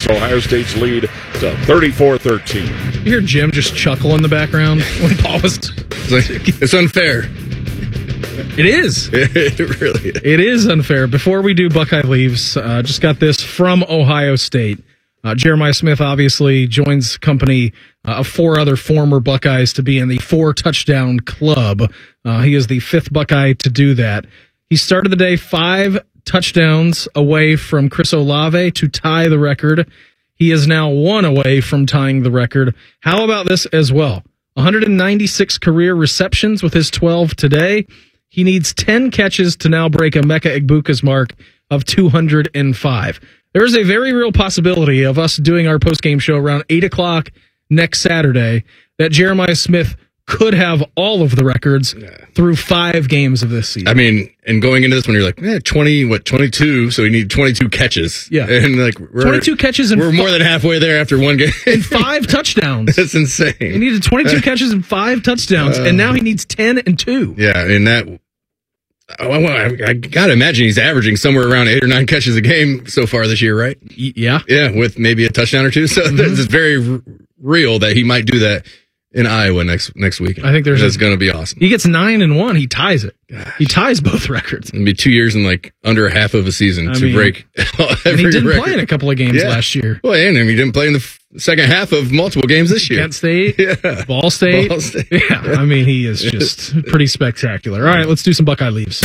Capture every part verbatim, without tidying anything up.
Ohio State's lead to thirty-four thirteen. You hear Jim just chuckle in the background when Paul was... It's, like, it's unfair. It is. It really is. It is unfair. Before we do Buckeye Leaves, uh, just got this from Ohio State. Uh, Jeremiah Smith obviously joins company uh, of four other former Buckeyes to be in the four-touchdown club. Uh, he is the fifth Buckeye to do that. He started the day five touchdowns away from Chris Olave to tie the record. He is now one away from tying the record. How about this as well? one hundred ninety-six career receptions with his twelve today. He needs ten catches to now break Emeka Egbuka's mark of two hundred five. There is a very real possibility of us doing our postgame show around eight o'clock next Saturday that Jeremiah Smith could have all of the records through five games of this season. I mean, and going into this one, you're like, eh, twenty, what, twenty-two, so we need twenty-two catches. Yeah. And like, we're, twenty-two catches and we're more than halfway there after one game. and five touchdowns. That's insane. He needed twenty-two catches and five touchdowns, uh, and now he needs ten and two. Yeah, and that... Oh, I, I gotta imagine he's averaging somewhere around eight or nine catches a game so far this year, right? Yeah, yeah, with maybe a touchdown or two. So mm-hmm. It's very r- real that he might do that in Iowa next next week. I think there's that's going to be awesome. He gets nine and one. He ties it. Gosh. He ties both records. It'll be two years and like under half of a season I to mean, break. And he didn't record. play in a couple of games yeah. last year. Well, and he didn't play in the f- second half of multiple games this year. Kent State, yeah. Ball State. Ball State. Yeah, I mean he is just pretty spectacular. All right, let's do some Buckeye Leaves.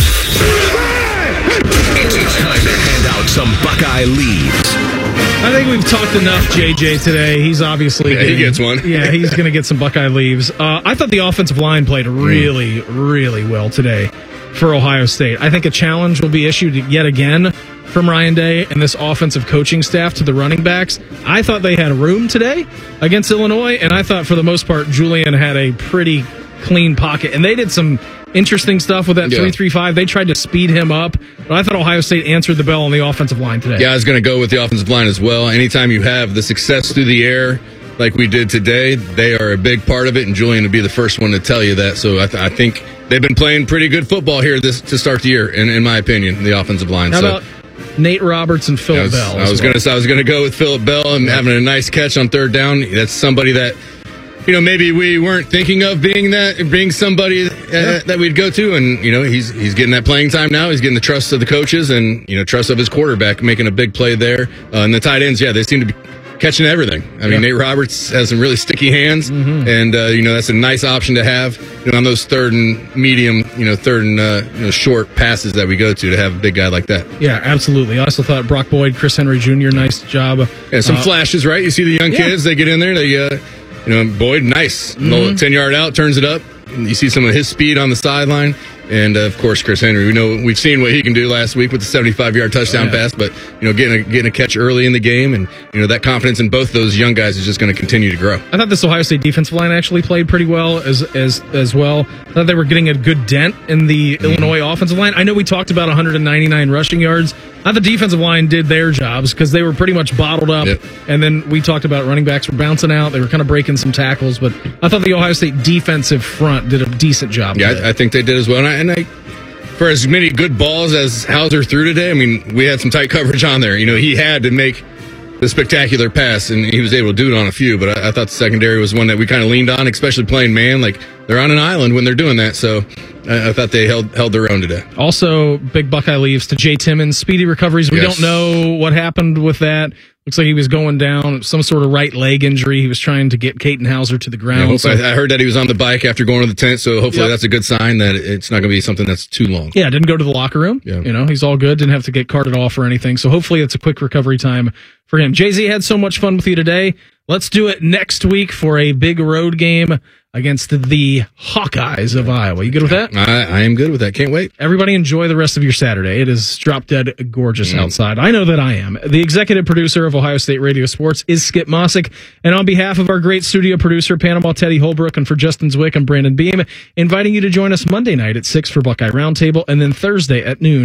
It's time to hand out some Buckeye Leaves. I think we've talked enough J J today. He's obviously yeah, getting, he gets one. Yeah, he's going to get some Buckeye Leaves. Uh, I thought the offensive line played really, really well today for Ohio State. I think a challenge will be issued yet again from Ryan Day and this offensive coaching staff to the running backs. I thought they had room today against Illinois, and I thought for the most part Julian had a pretty clean pocket. And they did some interesting stuff with that yeah. three three five. They tried to speed him up, but I thought Ohio State answered the bell on the offensive line today. Yeah, I was going to go with the offensive line as well. Anytime you have the success through the air like we did today, they are a big part of it, and Julian would be the first one to tell you that. So I, th- I think they've been playing pretty good football here this to start the year, in, in my opinion, the offensive line. How so, about Nate Roberts and Philip I was, Bell? I was well. going to I was going to go with Philip Bell and yeah. having a nice catch on third down. That's somebody that, you know, maybe we weren't thinking of being that, being somebody uh, yeah. that we'd go to, and you know, he's he's getting that playing time now. He's getting the trust of the coaches, and you know, trust of his quarterback, making a big play there. Uh, and the tight ends, yeah, they seem to be catching everything. I mean, yeah. Nate Roberts has some really sticky hands, mm-hmm. and uh, you know, that's a nice option to have, you know, on those third and medium, you know, third and uh, you know, short passes that we go to to have a big guy like that. Yeah, absolutely. I also thought Brock Boyd, Chris Henry Junior, nice job. Yeah, some uh, flashes, right? You see the young yeah. kids, they get in there, they. Uh, You know, Boyd, nice. Mm-hmm. ten-yard out, turns it up. You see some of his speed on the sideline. And, uh, of course, Chris Henry. We know we've seen what he can do last week with the seventy-five-yard touchdown oh, yeah. pass. But, you know, getting a, getting a catch early in the game. And, you know, that confidence in both those young guys is just going to continue to grow. I thought this Ohio State defensive line actually played pretty well as as as well. I thought they were getting a good dent in the mm-hmm. Illinois offensive line. I know we talked about one hundred ninety-nine rushing yards. I thought the defensive line did their jobs because they were pretty much bottled up. Yep. And then we talked about running backs were bouncing out. They were kind of breaking some tackles. But I thought the Ohio State defensive front did a decent job. Yeah, I, I think they did as well. And I, and I, for as many good balls as Hauser threw today, I mean, we had some tight coverage on there. You know, he had to make the spectacular pass, and he was able to do it on a few. But I, I thought the secondary was one that we kind of leaned on, especially playing man. Like, they're on an island when they're doing that. So I, I thought they held held their own today. Also, big Buckeye Leaves to Jay Timmons. Speedy recoveries. We yes. don't know what happened with that. Looks like he was going down, some sort of right leg injury. He was trying to get Caden Hauser to the ground. Yeah, so. I, I heard that he was on the bike after going to the tent, so hopefully yep. that's a good sign that it's not going to be something that's too long. Yeah, didn't go to the locker room. Yeah. You know, he's all good. Didn't have to get carted off or anything. So hopefully it's a quick recovery time for him. Jay-Z had so much fun with you today. Let's do it next week for a big road game against the Hawkeyes of Iowa. You good with that? I, I am good with that. Can't wait. Everybody enjoy the rest of your Saturday. It is drop dead gorgeous mm. outside. I know that I am. The executive producer of Ohio State Radio Sports is Skip Mossick. And on behalf of our great studio producer, Panama Teddy Holbrook, and for Justin Zwick and Brandon Beam, inviting you to join us Monday night at six for Buckeye Roundtable, and then Thursday at noon for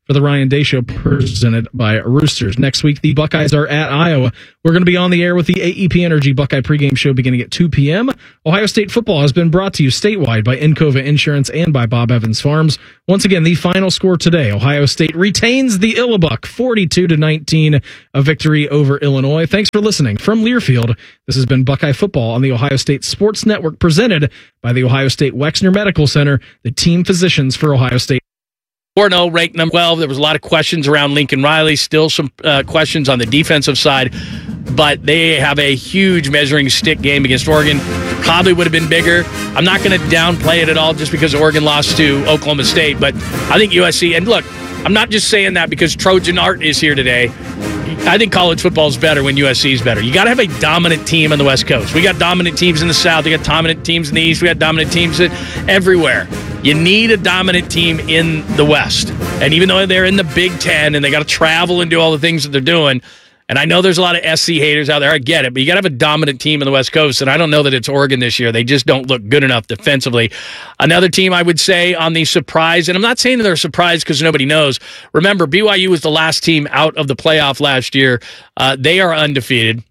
for the Ryan Day Show presented by Roosters. Next week, the Buckeyes are at Iowa. We're going to be on the air with the A E P Energy Buckeye pregame show beginning at two p.m. Ohio State football has been brought to you statewide by Encova Insurance and by Bob Evans Farms. Once again, the final score today, Ohio State retains the Illibuck forty-two to nineteen, a victory over Illinois. Thanks for listening from Learfield. This has been Buckeye Football on the Ohio State Sports Network, presented by the Ohio State Wexner Medical Center, the team physicians for Ohio State. four and oh, ranked number twelve. There was a lot of questions around Lincoln Riley, still some uh, questions on the defensive side, but they have a huge measuring stick game against Oregon. Probably would have been bigger. I'm not going to downplay it at all just because Oregon lost to Oklahoma State, but I think U S C, and look, I'm not just saying that because Trojan Art is here today. I think college football is better when U S C is better. You got to have a dominant team on the West Coast. We got dominant teams in the South. We got dominant teams in the East. We got dominant teams everywhere. You need a dominant team in the West. And even though they're in the Big Ten and they got to travel and do all the things that they're doing, and I know there's a lot of S C haters out there. I get it, but you got to have a dominant team in the West Coast, and I don't know that it's Oregon this year. They just don't look good enough defensively. Another team I would say on the surprise, and I'm not saying that they're surprised because nobody knows. Remember, B Y U was the last team out of the playoff last year. Uh, they are undefeated.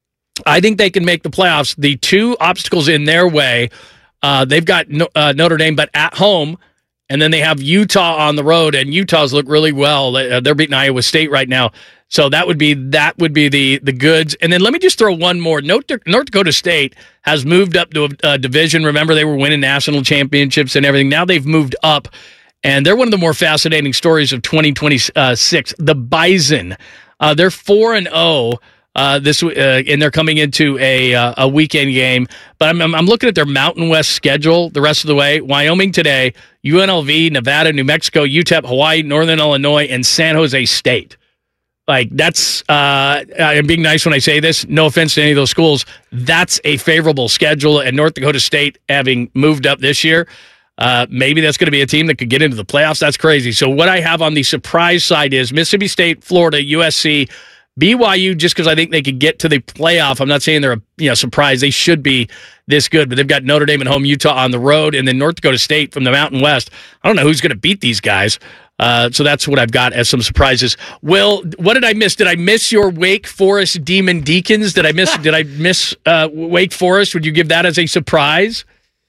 I think they can make the playoffs. The two obstacles in their way, uh, they've got no, uh, Notre Dame, but at home, and then they have Utah on the road, and Utah's look really well. They're beating Iowa State right now. So that would be that would be the the goods. And then let me just throw one more. North, North Dakota State has moved up to a, a division. Remember, they were winning national championships and everything. Now they've moved up, and they're one of the more fascinating stories of twenty twenty-six. The Bison, uh, they're four and zero uh, this, uh, and they're coming into a uh, a weekend game. But I'm, I'm I'm looking at their Mountain West schedule the rest of the way. Wyoming today, U N L V, Nevada, New Mexico, U T E P, Hawaii, Northern Illinois, and San Jose State. Like, that's, uh, I'm being nice when I say this, no offense to any of those schools, that's a favorable schedule, and North Dakota State having moved up this year, uh, maybe that's going to be a team that could get into the playoffs. That's crazy. So what I have on the surprise side is Mississippi State, Florida, U S C, B Y U, just because I think they could get to the playoff. I'm not saying they're a you know surprise. They should be this good, but they've got Notre Dame at home, Utah on the road, and then North Dakota State from the Mountain West. I don't know who's going to beat these guys. Uh, so that's what I've got as some surprises. Will, what did I miss? Did I miss your Wake Forest Demon Deacons? Did I miss? did I miss uh, Wake Forest? Would you give that as a surprise?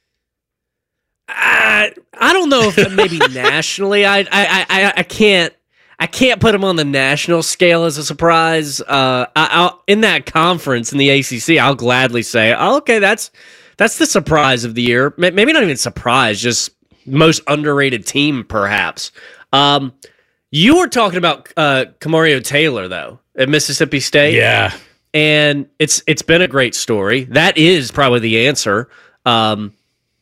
I I don't know if maybe nationally. I I I I can't I can't put them on the national scale as a surprise. Uh, I, I'll, in that conference in the A C C, I'll gladly say, oh, okay, that's that's the surprise of the year. Maybe not even surprise, just most underrated team, perhaps. Um, you were talking about uh, Camario Taylor, though, at Mississippi State. Yeah. And it's it's been a great story. That is probably the answer. Um,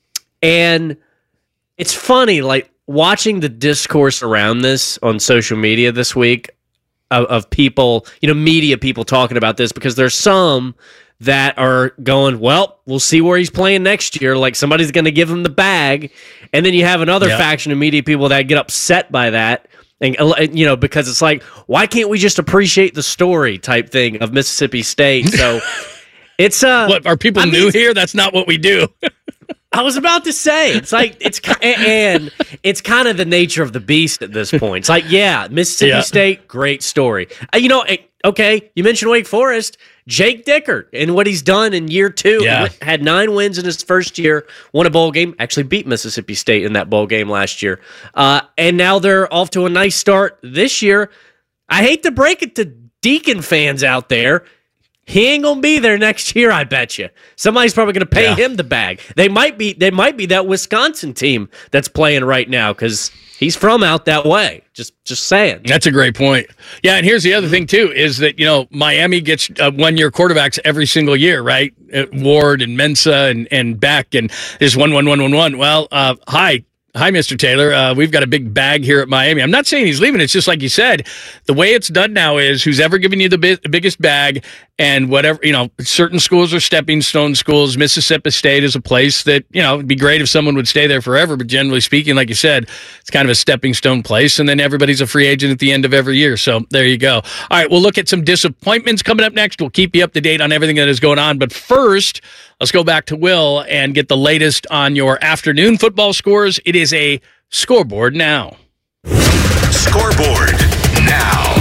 and it's funny, like, watching the discourse around this on social media this week of, of people, you know, media people talking about this, because there's some that are going, well, we'll see where he's playing next year. Like, somebody's going to give him the bag. And then you have another yep. faction of media people that get upset by that. And, you know, because it's like, why can't we just appreciate the story type thing of Mississippi State? So it's, uh, what, are people I new mean, here? That's not what we do. I was about to say, it's like, it's, and it's kind of the nature of the beast at this point. It's like, yeah, Mississippi yeah. State, great story. Uh, you know, okay, you mentioned Wake Forest. Jake Dickert and what he's done in year two. Yeah. Had nine wins in his first year, won a bowl game, actually beat Mississippi State in that bowl game last year. Uh, and now they're off to a nice start this year. I hate to break it to Deacon fans out there. He ain't gonna be there next year, I bet you. Somebody's probably gonna pay yeah. him the bag. They might be they might be that Wisconsin team that's playing right now, because he's from out that way. Just just saying. That's a great point. Yeah, and here's the other thing too, is that, you know, Miami gets uh, one-year quarterbacks every single year, right? Uh, Ward and Mensah and, and Beck, and there's one, one, one, one, one. Well, uh, hi. Hi, Mister Taylor. Uh, we've got a big bag here at Miami. I'm not saying he's leaving. It's just like you said, the way it's done now is who's ever given you the, bi- the biggest bag, and whatever, you know, certain schools are stepping stone schools. Mississippi State is a place that, you know, it'd be great if someone would stay there forever, but generally speaking, like you said, it's kind of a stepping stone place, and then everybody's a free agent at the end of every year. So there you go. All right, we'll look at some disappointments coming up next. We'll keep you up to date on everything that is going on, but first, let's go back to Will and get the latest on your afternoon football scores. It is a scoreboard now. Scoreboard now.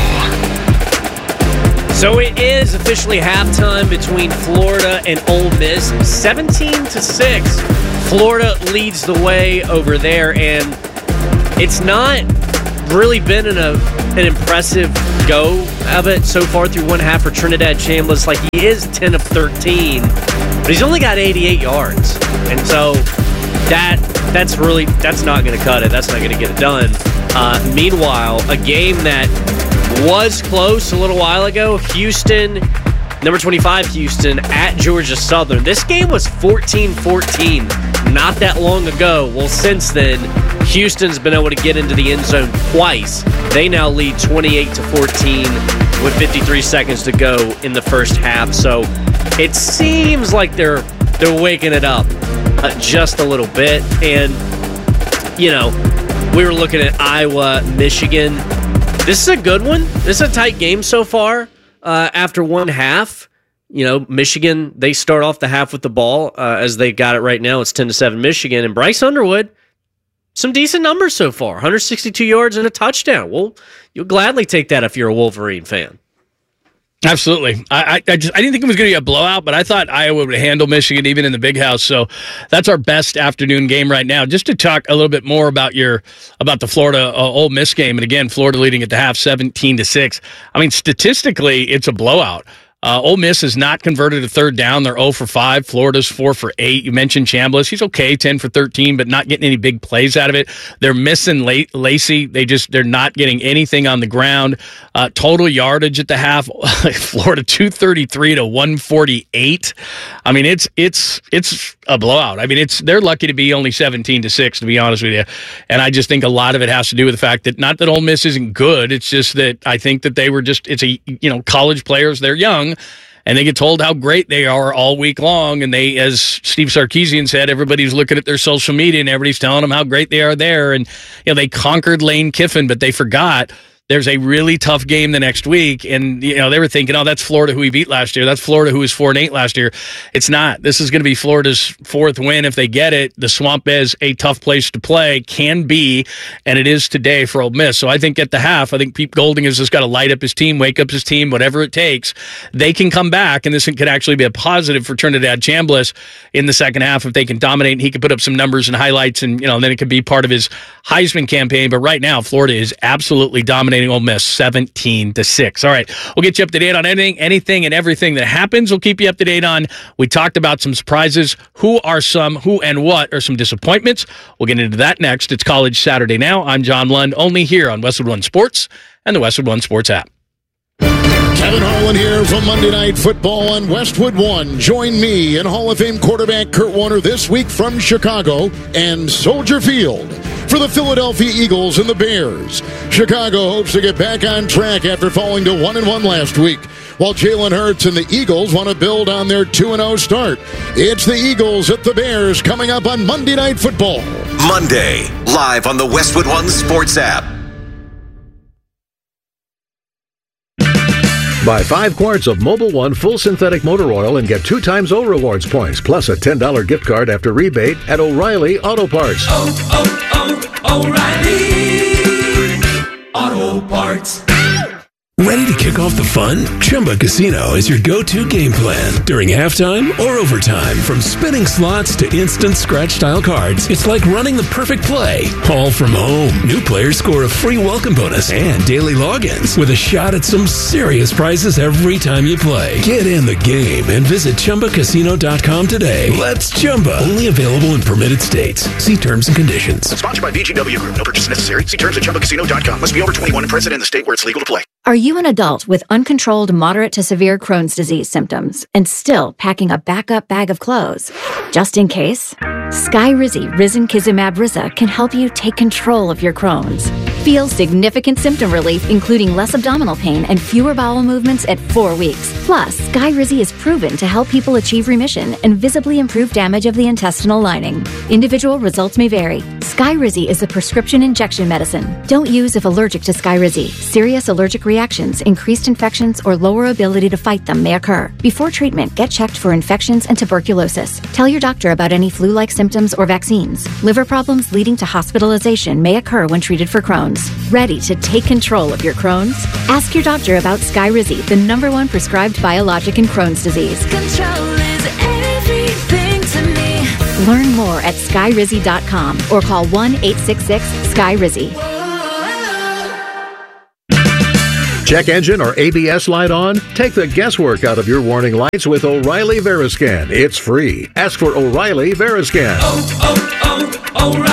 So it is officially halftime between Florida and Ole Miss. seventeen to six. Florida leads the way over there, and it's not really been an, a, an impressive go of it so far through one half for Trinidad Chambliss. Like, he is ten of thirteen, but he's only got eighty-eight yards. And so that that's really, that's not going to cut it. That's not going to get it done. Uh, meanwhile, a game that was close a little while ago, Houston, number twenty-five Houston at Georgia Southern. This game was fourteen fourteen not that long ago. Well, since then, Houston's been able to get into the end zone twice. They now lead twenty-eight to fourteen with fifty-three seconds to go in the first half. So it seems like they're they're waking it up uh, just a little bit. And, you know, we were looking at Iowa, Michigan. This is a good one. This is a tight game so far. Uh, after one half, you know, Michigan, they start off the half with the ball uh, as they got it right now. It's ten to seven Michigan. And Bryce Underwood, some decent numbers so far. one hundred sixty-two yards and a touchdown. Well, you'll gladly take that if you're a Wolverine fan. Absolutely. I, I, I just I didn't think it was going to be a blowout, but I thought Iowa would handle Michigan even in the Big House. So that's our best afternoon game right now. Just to talk a little bit more about your about the Florida uh, Ole Miss game, and again, Florida leading at the half, seventeen to six. I mean, statistically, it's a blowout. Uh, Ole Miss has not converted a third down. They're zero for five. Florida's four for eight. You mentioned Chambliss. He's okay, ten for thirteen, but not getting any big plays out of it. They're missing Lacey. They just, they're not getting anything on the ground. Uh, total yardage at the half, Florida two thirty-three to one forty-eight. I mean, it's, it's, it's a blowout. I mean, it's, they're lucky to be only seventeen to six, to be honest with you. And I just think a lot of it has to do with the fact that not that Ole Miss isn't good. It's just that I think that they were just, it's a, you know, college players, they're young. And they get told how great they are all week long. And they, as Steve Sarkisian said, everybody's looking at their social media and everybody's telling them how great they are there. And, you know, they conquered Lane Kiffin, but they forgot there's a really tough game the next week. And, you know, they were thinking, oh, that's Florida who we beat last year. That's Florida who was four and eight last year. It's not. This is going to be Florida's fourth win if they get it. The Swamp is a tough place to play, can be, and it is today for Ole Miss. So I think at the half, I think Pete Golding has just got to light up his team, wake up his team, whatever it takes. They can come back, and this could actually be a positive for Trinidad Chambliss in the second half if they can dominate, and he could put up some numbers and highlights, and, you know, then it could be part of his Heisman campaign. But right now, Florida is absolutely dominating Ole Miss, seventeen to six. All right, we'll get you up to date on anything, anything and everything that happens. We'll keep you up to date on. We talked about some surprises. Who are some, who and what are some disappointments? We'll get into that next. It's College Saturday Now. I'm John Lund, only here on Westwood One Sports and the Westwood One Sports app. Kevin Harlan here from Monday Night Football on Westwood One. Join me and Hall of Fame quarterback Kurt Warner this week from Chicago and Soldier Field for the Philadelphia Eagles and the Bears. Chicago hopes to get back on track after falling to one and one last week, while Jalen Hurts and the Eagles want to build on their two and oh start. It's the Eagles at the Bears coming up on Monday Night Football. Monday, live on the Westwood One Sports app. Buy five quarts of Mobil One full synthetic motor oil and get two times O Rewards points, plus a ten dollars gift card after rebate at O'Reilly Auto Parts. Oh, oh, oh, O'Reilly Auto Parts. Ready to kick off the fun? Chumba Casino is your go-to game plan. During halftime or overtime, from spinning slots to instant scratch-style cards, it's like running the perfect play, all from home. New players score a free welcome bonus and daily logins with a shot at some serious prizes every time you play. Get in the game and visit Chumba Casino dot com today. Let's Chumba. Only available in permitted states. See terms and conditions. Sponsored by V G W Group. No purchase necessary. See terms at Chumba Casino dot com. Must be over twenty-one and present in the state where it's legal to play. Are you an adult with uncontrolled moderate to severe Crohn's disease symptoms and still packing a backup bag of clothes? Just in case, Skyrizi Risankizumab Riza can help you take control of your Crohn's. Feel significant symptom relief, including less abdominal pain and fewer bowel movements at four weeks. Plus, Skyrizi is proven to help people achieve remission and visibly improve damage of the intestinal lining. Individual results may vary. Skyrizi is a prescription injection medicine. Don't use if allergic to Skyrizi. Serious allergic reactions, increased infections, or lower ability to fight them may occur. Before treatment, get checked for infections and tuberculosis. Tell your doctor about any flu-like symptoms or vaccines. Liver problems leading to hospitalization may occur when treated for Crohn's. Ready to take control of your Crohn's? Ask your doctor about Skyrizi, the number one prescribed biologic in Crohn's disease. Control is everything to me. Learn more at skyrizi dot com or call one eight six six Skyrizi. Check engine or A B S light on? Take the guesswork out of your warning lights with O'Reilly Veriscan. It's free. Ask for O'Reilly Veriscan. Oh,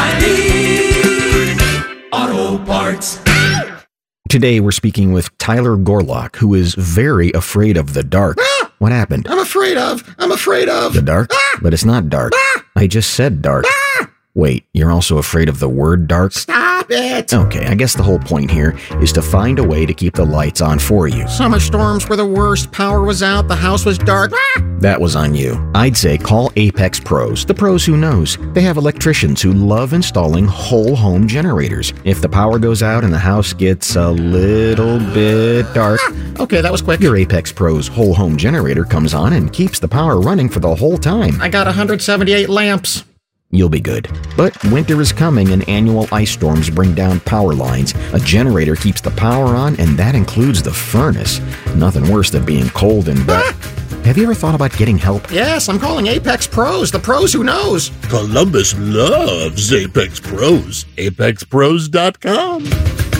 oh, oh, O'Reilly Auto Parts. Today we're speaking with Tyler Gorlock, who is very afraid of the dark. Ah! What happened? I'm afraid of. I'm afraid of. The dark? Ah! But it's not dark. Ah! I just said dark. Ah! Wait, you're also afraid of the word dark? Stop it. Okay, I guess the whole point here is to find a way to keep the lights on for you. Summer storms were the worst. Power was out. The house was dark. Ah! That was on you. I'd say call Apex Pros, the pros who knows. They have electricians who love installing whole home generators. If the power goes out and the house gets a little bit dark, Ah! Okay, that was quick. your Apex Pros whole home generator comes on and keeps the power running for the whole time. I got one hundred seventy-eight lamps. You'll be good. But winter is coming and annual ice storms bring down power lines. A generator keeps the power on, and that includes the furnace. Nothing worse than being cold and wet. Have you ever thought about getting help? Yes, I'm calling Apex Pros, the pros who knows. Columbus loves Apex Pros. apex pros dot com.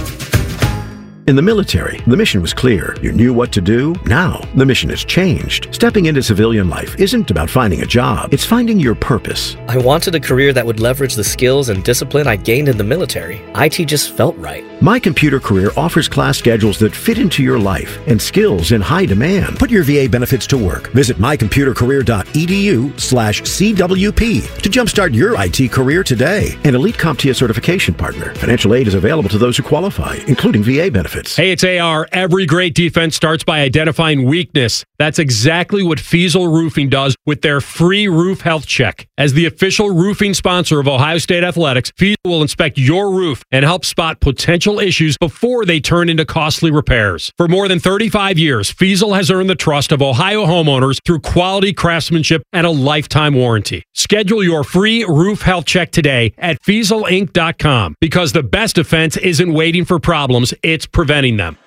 In the military, the mission was clear. You knew what to do. Now, the mission has changed. Stepping into civilian life isn't about finding a job. It's finding your purpose. I wanted a career that would leverage the skills and discipline I gained in the military. I T just felt right. My Computer Career offers class schedules that fit into your life and skills in high demand. Put your V A benefits to work. Visit my computer career dot e d u slash C W P to jumpstart your I T career today. An Elite CompTIA certification partner. Financial aid is available to those who qualify, including V A benefits. Hey, it's A R. Every great defense starts by identifying weakness. That's exactly what Fiesel Roofing does with their free roof health check. As the official roofing sponsor of Ohio State Athletics, Fiesel will inspect your roof and help spot potential issues before they turn into costly repairs. For more than thirty-five years, Fiesel has earned the trust of Ohio homeowners through quality craftsmanship and a lifetime warranty. Schedule your free roof health check today at Fiesel Inc dot com because the best defense isn't waiting for problems, it's preventing them.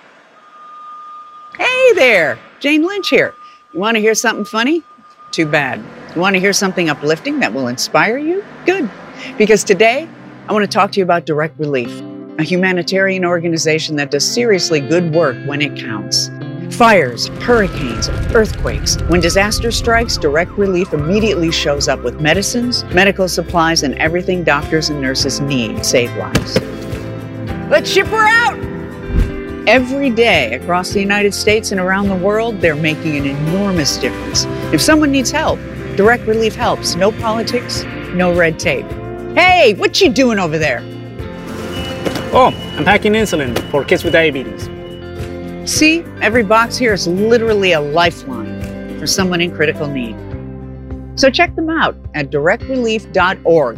Hey there, Jane Lynch here. You want to hear something funny? Too bad. You want to hear something uplifting that will inspire you? Good. Because today, I want to talk to you about Direct Relief, a humanitarian organization that does seriously good work when it counts. Fires, hurricanes, earthquakes. When disaster strikes, Direct Relief immediately shows up with medicines, medical supplies, and everything doctors and nurses need to save lives. Let's ship her out! Every day across the United States and around the world, they're making an enormous difference. If someone needs help, Direct Relief helps. No politics, no red tape. Hey, what you doing over there? Oh, I'm packing insulin for kids with diabetes. See, every box here is literally a lifeline for someone in critical need. So check them out at direct relief dot org.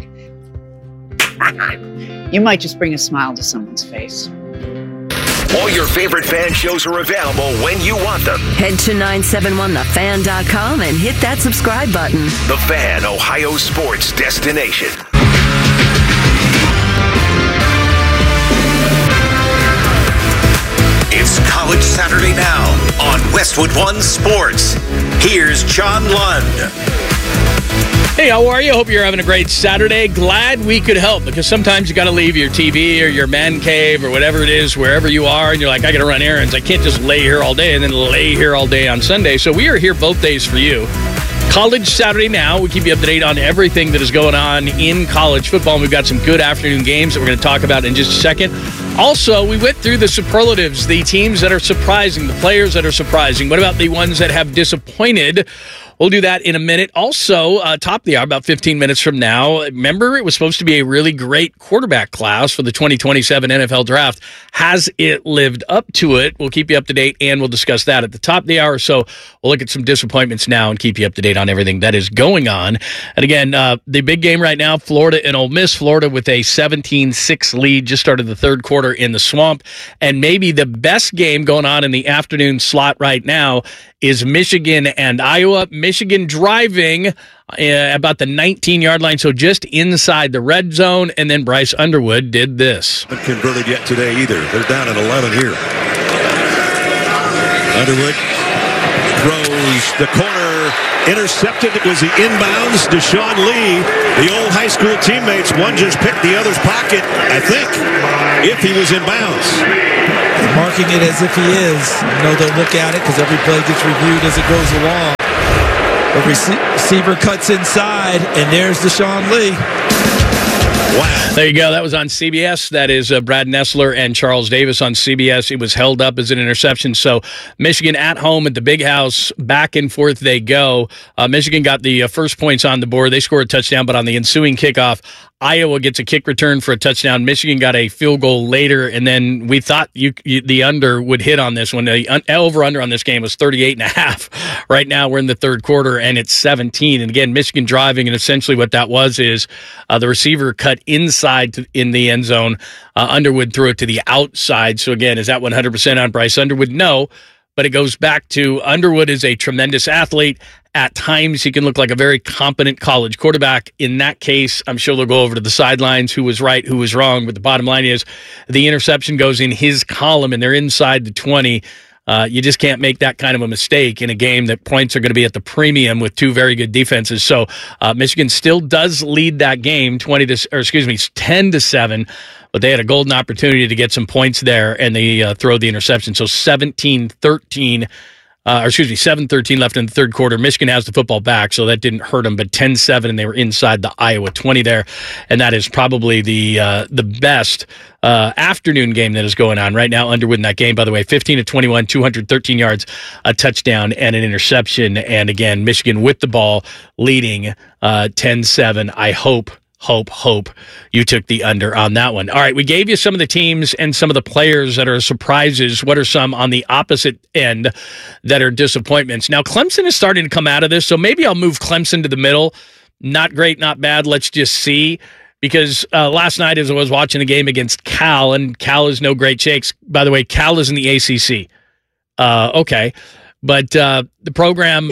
You might just bring a smile to someone's face. All your favorite fan shows are available when you want them. Head to nine seven one the fan dot com and hit that subscribe button. The Fan, Ohio sports destination. It's College Saturday now on Westwood One Sports. Here's John Lund. Hey, how are you? Hope you're having a great Saturday. Glad we could help because sometimes you got to leave your T V or your man cave or whatever it is, wherever you are, and you're like, I got to run errands. I can't just lay here all day and then lay here all day on Sunday. So we are here both days for you. College Saturday now. We keep you up to date on everything that is going on in college football. And we've got some good afternoon games that we're going to talk about in just a second. Also, we went through the superlatives, the teams that are surprising, the players that are surprising. What about the ones that have disappointed? We'll do that in a minute. Also, uh, top of the hour, about fifteen minutes from now, remember it was supposed to be a really great quarterback class for the twenty twenty-seven N F L Draft. Has it lived up to it? We'll keep you up to date, and we'll discuss that at the top of the hour. So we'll look at some disappointments now and keep you up to date on everything that is going on. And again, uh, the big game right now, Florida and Ole Miss. Florida with a seventeen six lead, just started the third quarter in the Swamp. And maybe the best game going on in the afternoon slot right now is Michigan and Iowa. Michigan driving uh, about the nineteen-yard line, so just inside the red zone, and then Bryce Underwood did this. Not converted yet today either. They're down at eleven here. Underwood throws the corner, intercepted. Was he inbounds? Deshaun Lee, the old high school teammates, one just picked the other's pocket, I think, if he was inbounds. Marking it as if he is. You know, they'll look at it because every play gets reviewed as it goes along. The rece- receiver cuts inside, and there's Deshaun Lee. Wow. There you go. That was on C B S. That is uh, Brad Nessler and Charles Davis on C B S. It was held up as an interception. So Michigan at home at the Big House, back and forth they go. Uh, Michigan got the uh, first points on the board. They scored a touchdown, but on the ensuing kickoff, Iowa gets a kick return for a touchdown. Michigan got a field goal later, and then we thought you, you, the under would hit on this one. The un, over-under on this game was thirty-eight and a half. Right now we're in the third quarter, and it's seventeen. And again, Michigan driving, and essentially what that was is uh, the receiver cut inside to, in the end zone. Uh, Underwood threw it to the outside. So again, is that one hundred percent on Bryce Underwood? No. But it goes back to Underwood is a tremendous athlete. At times, he can look like a very competent college quarterback. In that case, I'm sure they'll go over to the sidelines, who was right, who was wrong. But the bottom line is the interception goes in his column, and they're inside the twenty. Uh, you just can't make that kind of a mistake in a game that points are going to be at the premium with two very good defenses. So uh, Michigan still does lead that game twenty to, or excuse me, ten to seven. But they had a golden opportunity to get some points there, and they uh, throw the interception. So seventeen thirteen, uh, or excuse me, seven thirteen left in the third quarter. Michigan has the football back, so that didn't hurt them. But ten seven, and they were inside the Iowa twenty there. And that is probably the uh, the best uh, afternoon game that is going on right now. Underwood in that game, by the way, fifteen to twenty-one, two hundred thirteen yards, a touchdown, and an interception. And again, Michigan with the ball, leading uh, ten seven. I hope. Hope, hope you took the under on that one. All right, we gave you some of the teams and some of the players that are surprises. What are some on the opposite end that are disappointments? Now, Clemson is starting to come out of this, so maybe I'll move Clemson to the middle. Not great, not bad. Let's just see. Because uh, last night as I was watching the game against Cal, and Cal is no great shakes. By the way, Cal is in the A C C. Uh, okay. But uh, the program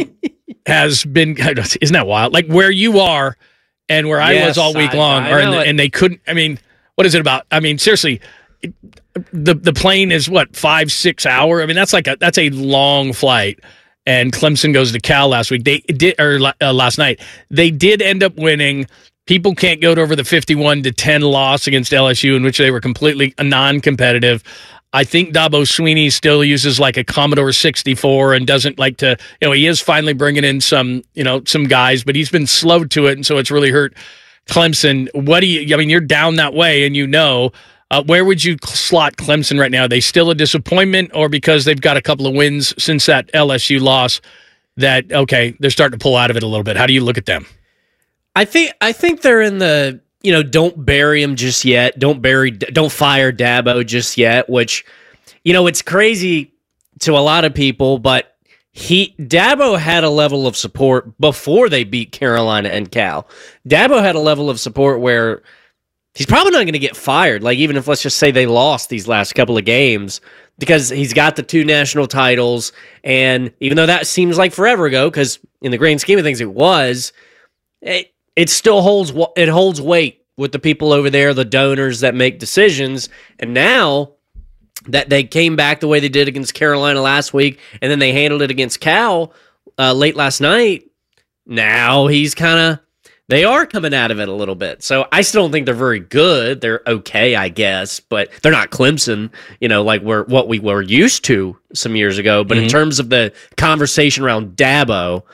has been, isn't that wild? Like where you are, and where yes, I was all week I, long, I or in the, and they couldn't. I mean, what is it about? I mean, seriously, it, the the plane is what five six hour. I mean, that's like a that's a long flight. And Clemson goes to Cal last week. They did or uh, last night. They did end up winning. People can't go over the fifty-one to ten loss against L S U, in which they were completely non-competitive. I think Dabo Sweeney still uses like a Commodore sixty-four and doesn't like to, you know, he is finally bringing in some, you know, some guys, but he's been slow to it. And so it's really hurt Clemson. What do you, I mean, you're down that way and you know, uh, where would you slot Clemson right now? Are they still a disappointment, or because they've got a couple of wins since that L S U loss that, okay, they're starting to pull out of it a little bit? How do you look at them? I think, I think they're in the, you know, don't bury him just yet. Don't bury, don't fire Dabo just yet, which, you know, it's crazy to a lot of people, but he, Dabo had a level of support before they beat Carolina and Cal. Dabo had a level of support where he's probably not going to get fired. Like, even if, let's just say they lost these last couple of games, because he's got the two national titles. And even though that seems like forever ago, because in the grand scheme of things, it was, it, It still holds it holds weight with the people over there, the donors that make decisions. And now that they came back the way they did against Carolina last week, and then they handled it against Cal uh, late last night, now he's kind of, they are coming out of it a little bit. So I still don't think they're very good. They're okay, I guess, but they're not Clemson, you know, like we're what we were used to some years ago. But mm-hmm. in terms of the conversation around Dabo,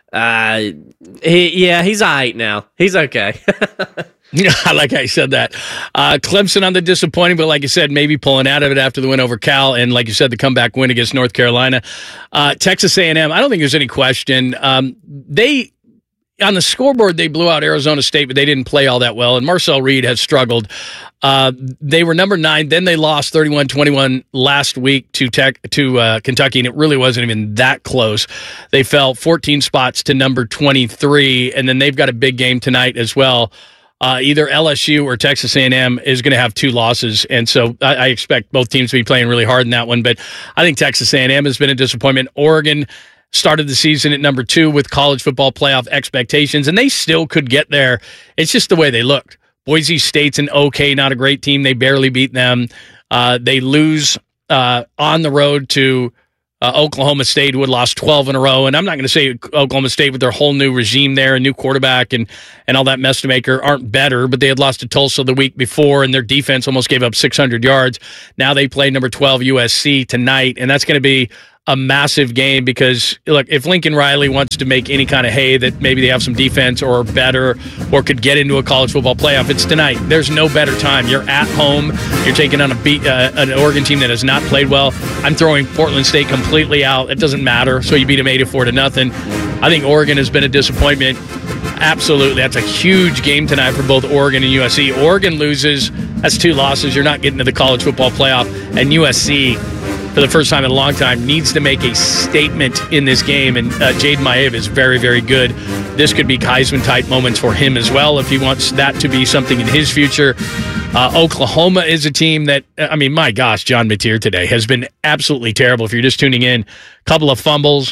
Uh, he, yeah, he's all right now. He's okay. Yeah, I like how you said that. Uh, Clemson on the disappointing, but like you said, maybe pulling out of it after the win over Cal, and like you said, the comeback win against North Carolina. Uh, Texas A and M, I don't think there's any question. Um, they on the scoreboard, they blew out Arizona State, but they didn't play all that well, and Marcel Reed has struggled. Uh, they were number nine, then they lost thirty-one twenty-one last week to Tech to uh, Kentucky, and it really wasn't even that close. They fell fourteen spots to number twenty-three, and then they've got a big game tonight as well. Uh, either L S U or Texas A and M is going to have two losses, and so I, I expect both teams to be playing really hard in that one. But I think Texas A and M has been a disappointment. Oregon started the season at number two with college football playoff expectations, and they still could get there. It's just the way they looked. Boise State's an okay, not a great team. They barely beat them. Uh, they lose uh, on the road to Uh, Oklahoma State, who had lost twelve in a row. And I'm not going to say Oklahoma State with their whole new regime there, a new quarterback and, and all that mess to maker aren't better, but they had lost to Tulsa the week before, and their defense almost gave up six hundred yards. Now they play number twelve U S C tonight, and that's going to be a massive game because, look, if Lincoln Riley wants to make any kind of hay that maybe they have some defense or better or could get into a college football playoff, it's tonight. There's no better time. You're at home. You're taking on a beat, uh, an Oregon team that has not played well. I'm throwing Portland State completely out. It doesn't matter. So you beat them eighty-four to nothing. I think Oregon has been a disappointment. Absolutely. That's a huge game tonight for both Oregon and U S C. Oregon loses. That's two losses. You're not getting to the college football playoff. And U S C, for the first time in a long time, needs to make a statement in this game. And uh, Jade Maiev is very, very good. This could be Heisman-type moments for him as well if he wants that to be something in his future. Uh, Oklahoma is a team that, I mean, my gosh, John Mateer today has been absolutely terrible. If you're just tuning in, a couple of fumbles,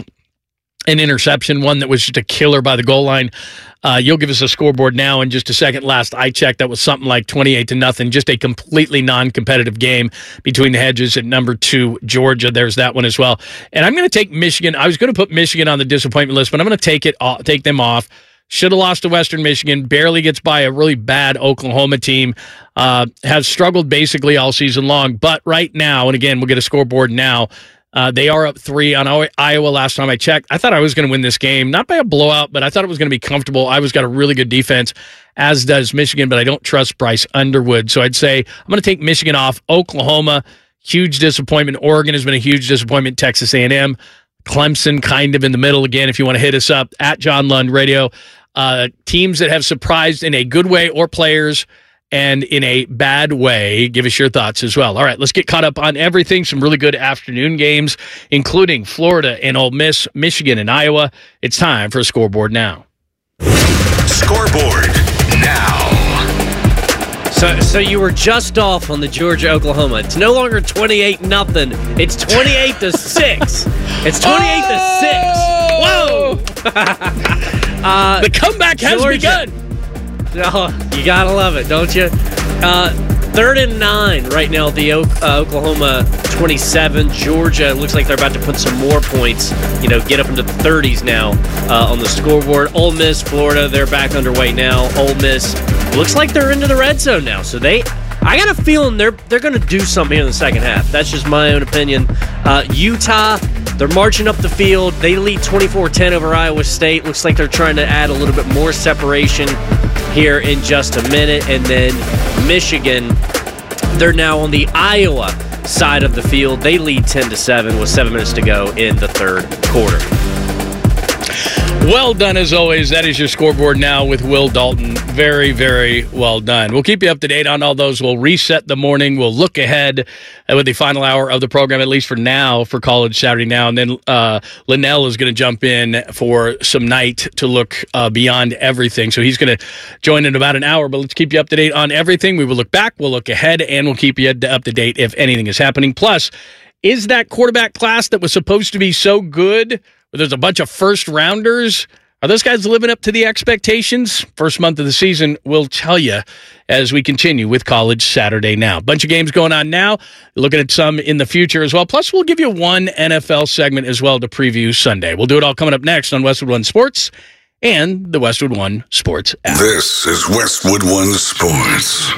an interception, one that was just a killer by the goal line. Uh, you'll give us a scoreboard now in just a second. Last I checked, that was something like twenty-eight to nothing. Just a completely non-competitive game between the Hedges at number two, Georgia. There's that one as well. And I'm going to take Michigan. I was going to put Michigan on the disappointment list, but I'm going to take it, off, take them off. Should have lost to Western Michigan. Barely gets by a really bad Oklahoma team. Uh, has struggled basically all season long. But right now, and again, we'll get a scoreboard now. Uh, they are up three on Iowa last time I checked. I thought I was going to win this game, not by a blowout, but I thought it was going to be comfortable. Iowa's got a really good defense, as does Michigan, but I don't trust Bryce Underwood. So I'd say I'm going to take Michigan off. Oklahoma, huge disappointment. Oregon has been a huge disappointment. Texas A and M. Clemson kind of in the middle. Again, if you want to hit us up, at John Lund Radio. Uh, teams that have surprised in a good way or players and in a bad way. Give us your thoughts as well. All right, let's get caught up on everything. Some really good afternoon games, including Florida and Ole Miss, Michigan and Iowa. It's time for a Scoreboard Now. Scoreboard Now. So, so you were just off on the Georgia-Oklahoma. It's no longer twenty-eight nothing. It's twenty-eight to six. It's twenty-eight oh! to six. Whoa! uh, the comeback has Georgia. begun. Oh, you gotta love it, don't you? Uh, third and nine right now. The uh, Oklahoma twenty-seven. Georgia looks like they're about to put some more points. You know, get up into the thirties now uh, on the scoreboard. Ole Miss, Florida, they're back underway now. Ole Miss looks like they're into the red zone now. So they, I got a feeling they're they're going to do something here in the second half. That's just my own opinion. Uh, Utah. They're marching up the field. They lead twenty-four ten over Iowa State. Looks like they're trying to add a little bit more separation here in just a minute. And then Michigan, they're now on the Iowa side of the field. They lead ten to seven with seven minutes to go in the third quarter. Well done, as always. That is your Scoreboard Now with Will Dalton. Very, very well done. We'll keep you up to date on all those. We'll reset the morning. We'll look ahead with the final hour of the program, at least for now, for College Saturday Now. And then uh, Linnell is going to jump in for some night to look uh, beyond everything. So he's going to join in about an hour. But let's keep you up to date on everything. We will look back, we'll look ahead, and we'll keep you up to date if anything is happening. Plus, is that quarterback class that was supposed to be so good, where there's a bunch of first rounders, are those guys living up to the expectations? First month of the season, we'll tell you as we continue with College Saturday Now. Bunch of games going on now. Looking at some in the future as well. Plus, we'll give you one N F L segment as well to preview Sunday. We'll do it all coming up next on Westwood One Sports and the Westwood One Sports app. This is Westwood One Sports.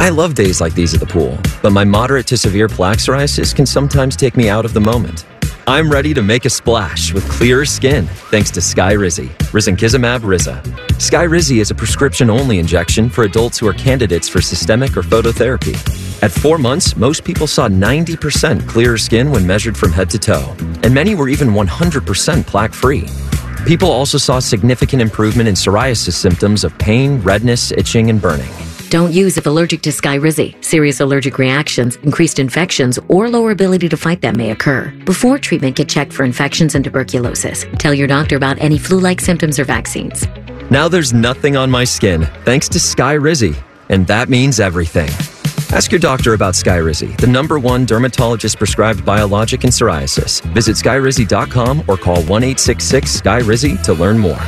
I love days like these at the pool, but my moderate to severe plaque psoriasis can sometimes take me out of the moment. I'm ready to make a splash with clearer skin thanks to Skyrizi, Risankizumab Riza. Skyrizi is a prescription-only injection for adults who are candidates for systemic or phototherapy. At four months, most people saw ninety percent clearer skin when measured from head to toe, and many were even one hundred percent plaque-free. People also saw significant improvement in psoriasis symptoms of pain, redness, itching, and burning. Don't use if allergic to Skyrizi. Serious allergic reactions, increased infections, or lower ability to fight them may occur. Before treatment, get checked for infections and tuberculosis. Tell your doctor about any flu-like symptoms or vaccines. Now there's nothing on my skin thanks to Skyrizi, and that means everything. Ask your doctor about Skyrizi, the number one dermatologist-prescribed biologic in psoriasis. Visit skyrizi dot com or call one eight six six Sky Rizi to learn more.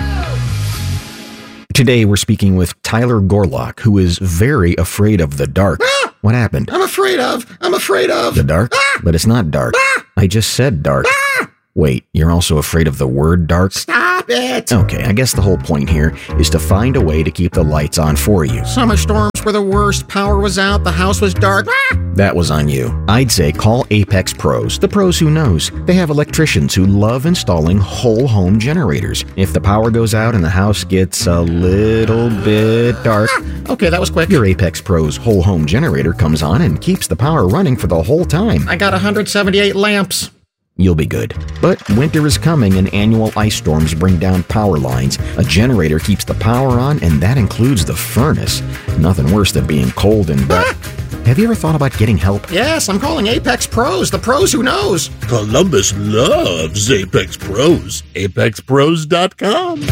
Today, we're speaking with Tyler Gorlock, who is very afraid of the dark. Ah! What happened? I'm afraid of. I'm afraid of. The dark? Ah! But it's not dark. Ah! I just said dark. Ah! Wait, you're also afraid of the word dark? Stop it. Okay, I guess the whole point here is to find a way to keep the lights on for you. Summer storms were the worst. Power was out. The house was dark. Ah! That was on you. I'd say call Apex Pros, the pros who knows. They have electricians who love installing whole home generators. If the power goes out and the house gets a little bit dark, ah! Okay, that was quick. Your Apex Pros whole home generator comes on and keeps the power running for the whole time. I got one hundred seventy-eight lamps. You'll be good. But winter is coming and annual ice storms bring down power lines. A generator keeps the power on, and that includes the furnace. Nothing worse than being cold and wet. Have you ever thought about getting help? Yes, I'm calling Apex Pros, the pros who knows. Columbus loves Apex Pros. apex pros dot com.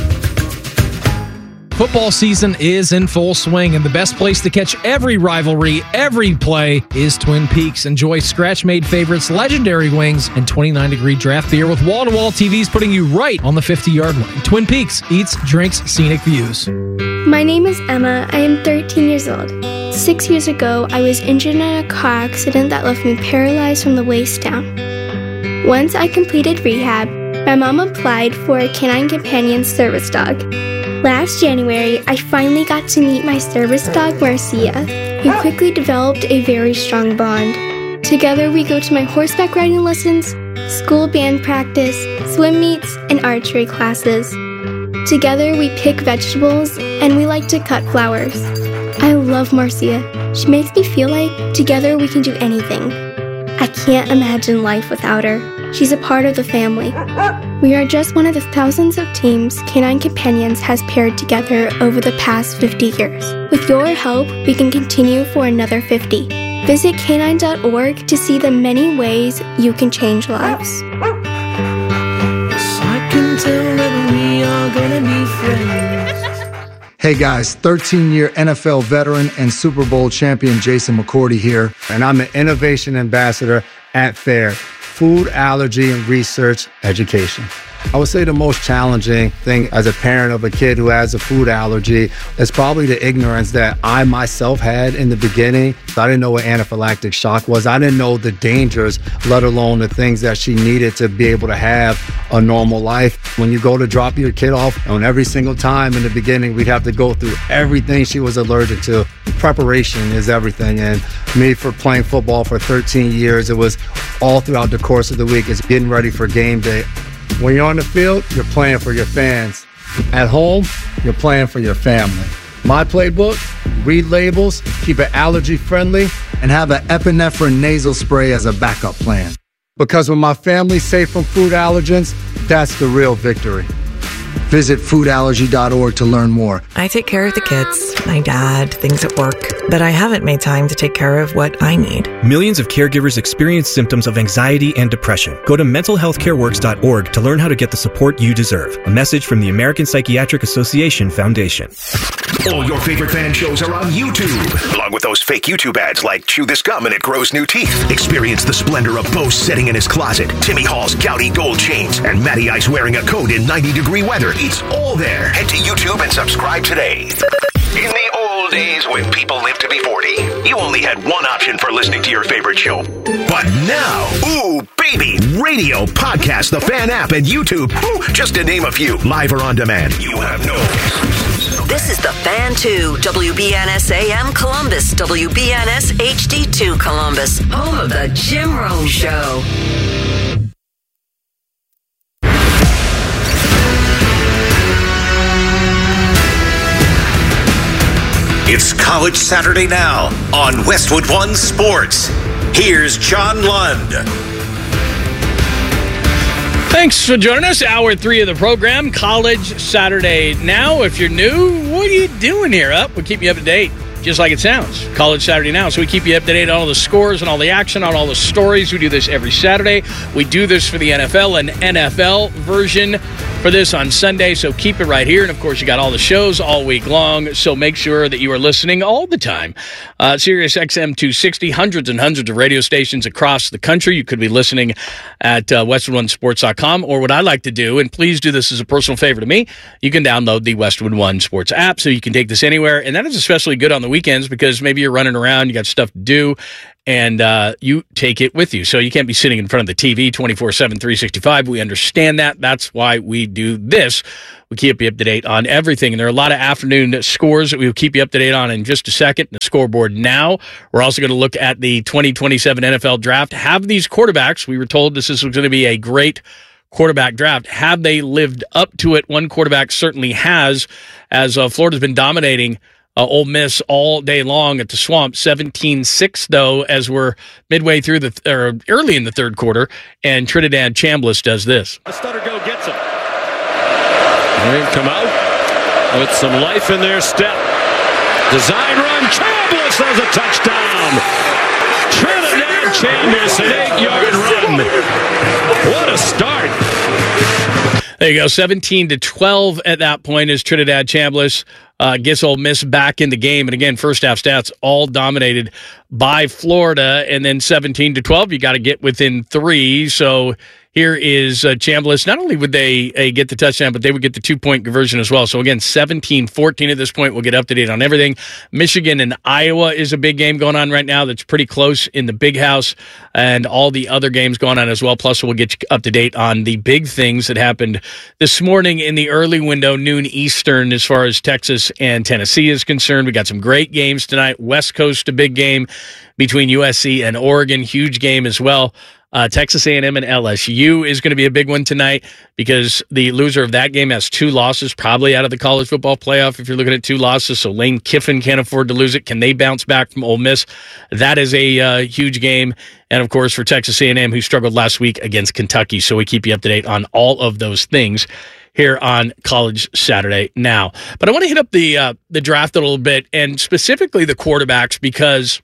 Football season is in full swing, and the best place to catch every rivalry, every play, is Twin Peaks. Enjoy scratch-made favorites, legendary wings, and twenty-nine degree draft beer with wall-to-wall T Vs putting you right on the fifty-yard line. Twin Peaks, eats, drinks, scenic views. My name is Emma. I am thirteen years old. Six years ago, I was injured in a car accident that left me paralyzed from the waist down. Once I completed rehab, my mom applied for a Canine Companion service dog. Last January, I finally got to meet my service dog, Marcia, who quickly developed a very strong bond. Together, we go to my horseback riding lessons, school band practice, swim meets, and archery classes. Together, we pick vegetables, and we like to cut flowers. I love Marcia. She makes me feel like together we can do anything. I can't imagine life without her. She's a part of the family. We are just one of the thousands of teams Canine Companions has paired together over the past fifty years. With your help, we can continue for another fifty. Visit canine dot org to see the many ways you can change lives. I can tell that we are gonna be friends. Hey guys, thirteen-year N F L veteran and Super Bowl champion Jason McCourty here, and I'm an innovation ambassador at FAIR, Food Allergy and Research Education. I would say the most challenging thing as a parent of a kid who has a food allergy is probably the ignorance that I myself had in the beginning. I didn't know what anaphylactic shock was. I didn't know the dangers, let alone the things that she needed to be able to have a normal life. When you go to drop your kid off, and every single time in the beginning, we'd have to go through everything she was allergic to. Preparation is everything. And me, for playing football for thirteen years, it was all throughout the course of the week. It's getting ready for game day. When you're on the field, you're playing for your fans. At home, you're playing for your family. My playbook, read labels, keep it allergy friendly, and have an epinephrine nasal spray as a backup plan. Because when my family's safe from food allergens, that's the real victory. Visit food allergy dot org to learn more. I take care of the kids, my dad, things at work, but I haven't made time to take care of what I need. Millions of caregivers experience symptoms of anxiety and depression. Go to mental health care works dot org to learn how to get the support you deserve. A message from the American Psychiatric Association Foundation. All your favorite fan shows are on YouTube, along with those fake YouTube ads like Chew This Gum and It Grows New Teeth. Experience the splendor of Bo sitting in his closet, Timmy Hall's gouty gold chains, and Matty Ice wearing a coat in ninety degree weather. It's all there. Head to YouTube and subscribe today. In the old days when people lived to be forty, you only had one option for listening to your favorite show. But now, ooh, baby, radio, podcast, the Fan app, and YouTube, ooh, just to name a few, live or on demand. You have no This is the Fan two, W B N S A M Columbus, W B N S H D two Columbus, home of the Jim Rome Show. It's College Saturday now on Westwood One Sports. Here's John Lund. Thanks for joining us. Hour three of the program, College Saturday Now. If you're new, what are you doing here? Up, we'll keep you up to date, just like it sounds. College Saturday Now. So we keep you up to date on all the scores and all the action, on all the stories. We do this every Saturday. We do this for the N F L, an N F L version for this on Sunday. So keep it right here. And of course, you got all the shows all week long. So make sure that you are listening all the time. Uh, Sirius X M two sixty, hundreds and hundreds of radio stations across the country. You could be listening at uh, westwood one sports dot com, or what I like to do, and please do this as a personal favor to me, you can download the Westwood One Sports app so you can take this anywhere. And that is especially good on the weekends because maybe you're running around, you got stuff to do, and uh, you take it with you. So you can't be sitting in front of the T V twenty-four seven, three sixty-five. We understand that. That's why we do this. We keep you up to date on everything. And there are a lot of afternoon scores that we will keep you up to date on in just a second. The scoreboard now. We're also going to look at the twenty twenty-seven N F L draft. Have these quarterbacks, we were told this is going to be a great quarterback draft. Have they lived up to it? One quarterback certainly has, as uh, Florida's been dominating Uh, Ole Miss all day long at the Swamp. seventeen six, though, as we're midway through the, th- or early in the third quarter, and Trinidad Chambliss does this. Stutter go gets him. They come out with some life in their step. Design run. Chambliss has a touchdown. Trinidad Chambliss, an eight-yard run. What a start. There you go, seventeen to twelve at that point as Trinidad Chambliss uh, gets Ole Miss back in the game. And again, first half stats all dominated by Florida. And then seventeen to twelve, you got to get within three. So here is uh, Chambliss. Not only would they uh, get the touchdown, but they would get the two-point conversion as well. So again, seventeen fourteen at this point. We'll get up to date on everything. Michigan and Iowa is a big game going on right now that's pretty close in the Big House, and all the other games going on as well. Plus, we'll get you up to date on the big things that happened this morning in the early window, noon Eastern, as far as Texas and Tennessee is concerned. We got some great games tonight. West Coast, a big game between U S C and Oregon. Huge game as well. Uh, Texas A and M and L S U is going to be a big one tonight because the loser of that game has two losses, probably out of the college football playoff if you're looking at two losses. So Lane Kiffin can't afford to lose it. Can they bounce back from Ole Miss? That is a uh, huge game. And, of course, for Texas A and M, who struggled last week against Kentucky. So we keep you up to date on all of those things here on College Saturday Now. But I want to hit up the uh, the draft a little bit, and specifically the quarterbacks, because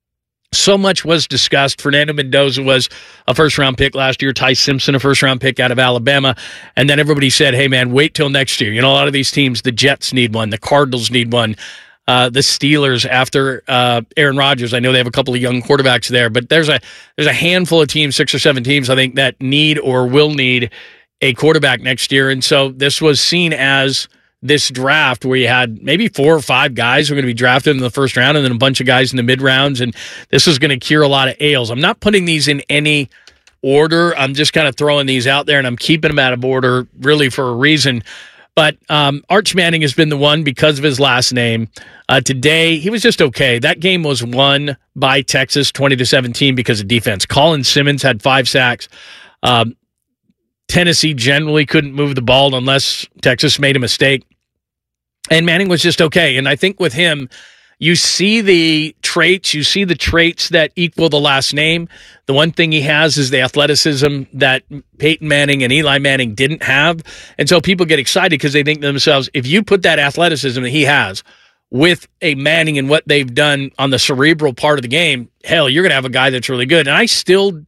so much was discussed. Fernando Mendoza was a first-round pick last year. Ty Simpson, a first-round pick out of Alabama. And then everybody said, hey, man, wait till next year. You know, a lot of these teams, the Jets need one. The Cardinals need one. Uh, the Steelers, after uh, Aaron Rodgers, I know they have a couple of young quarterbacks there. But there's a there's a handful of teams, six or seven teams, I think, that need or will need a quarterback next year. And so this was seen as this draft where you had maybe four or five guys who are going to be drafted in the first round and then a bunch of guys in the mid rounds. And this is going to cure a lot of ails. I'm not putting these in any order. I'm just kind of throwing these out there, and I'm keeping them out of order really for a reason. But um, Arch Manning has been the one because of his last name. Uh, today, he was just okay. That game was won by Texas twenty to seventeen because of defense. Colin Simmons had five sacks. Um, Tennessee generally couldn't move the ball unless Texas made a mistake. And Manning was just okay. And I think with him, you see the traits, you see the traits that equal the last name. The one thing he has is the athleticism that Peyton Manning and Eli Manning didn't have. And so people get excited because they think to themselves, if you put that athleticism that he has with a Manning and what they've done on the cerebral part of the game, hell, you're going to have a guy that's really good. And I still